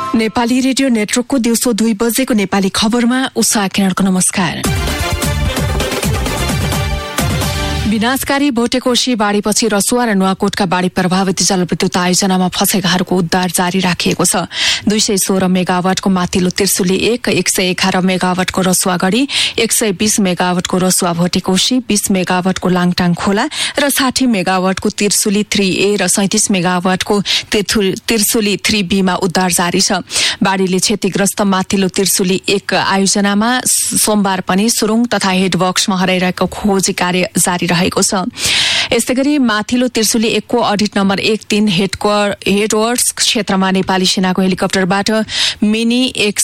Nepali radio नेटवर्कको दिउँसो 2 बजेको नेपाली खबरमा उषा किरणको नमस्कार। विनाशकारी भोटेकोशी बाढ़ीपछि रसुवा र नुवाकोटका बाढ़ी प्रभावित जलविद्युत आयोजनामा फँसेकाहरूको उद्धार जारी राखिएको छ। 216 मेगावाटको माथिल्लो त्रिशुली 1, 111 मेगावाटको रसुवागढ़ी, 120 मेगावाटको रसुवा भोटेकोशी, 20 मेगावाटको लाङटाङ खोला र 60 मेगावाटको त्रिशुली 3A र 37 मेगावाटको त्रिशुली 3B मा उद्धार जारी छ। बाढ़ीले क्षतिग्रस्त माथिल्लो त्रिशुली 1 आयोजनामा सोमबार पनि सुरुङ तथा हेडवर्क्समा हराइरहेको खोजी कार्य जारी रहेको छ। यसैगरी माथिल्लो त्रिशुली 1 को अडिट नम्बर 13 हेडवर्क्स क्षेत्रमा नेपाली सेनाको हेलिकप्टरबाट मिनी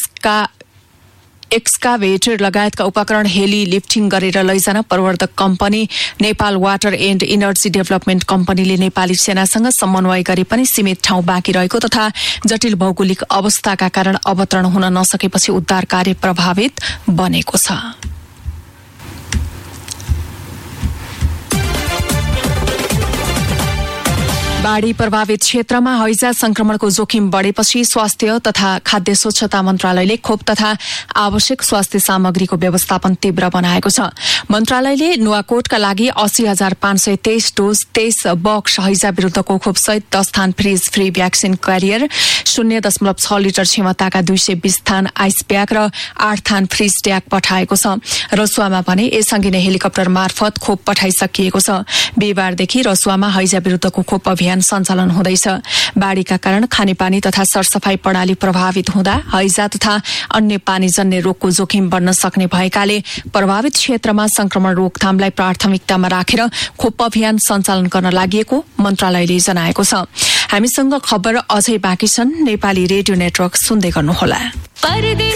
एक्सकाभेटर लगायतका उपकरण हेली लिफ्टिङ गरेर लैजान प्रवर्धक company Nepal water and energy development कम्पनीले नेपाली सेनासँग समन्वय गरे पनि सीमित ठाउँ बाँकी रहेको तथा जटिल भौगोलिक अवस्थाका कारण अवतरण हुन नसकेपछि उद्धार कार्य प्रभावित बनेको छ। बाढ़ी प्रभावित क्षेत्रमा हैजा संक्रमणको जोखिम बढ़ेपछि स्वास्थ्य तथा खाद्य स्वच्छता मन्त्रालयले खोप तथा आवश्यक स्वास्थ्य सामग्रीको व्यवस्थापन तीव्र बनाएको छ। मन्त्रालयले नुवाकोटका लागि 80,523 डोज 23 बक्स हैजा विरुद्धको खोप सहित 10 थान fridge free vaccine career, 0.6 litre क्षमताका 220 थान आइस ब्याग र 8 थान फ्रिज ट्याग पठाएको छ। रसुवामा भने यसअघि नै हेलिकप्टर मार्फत खोप पठाइसकिएको छ। बिहिबारदेखि रसुवामा हैजा विरुद्धको खोप अभियान सञ्चालन हुँदैछ। बाढ़ीका कारण खानेपानी तथा सरसफाई प्रणाली प्रभावित हुँदा हैजा तथा अन्य पानीजन्य रोगको जोखिम बढ्न सक्ने भएकाले प्रभावित क्षेत्रमा संक्रमण रोकथामलाई प्राथमिकतामा राखेर खोप अभियान सञ्चालन गर्न लागि मन्त्रालयले जनाएको छ। हामीसँग खबर अझै बाँकी छन्। नेपाली रेडियो नेटवर्क सुन्दै गर्नुहोला।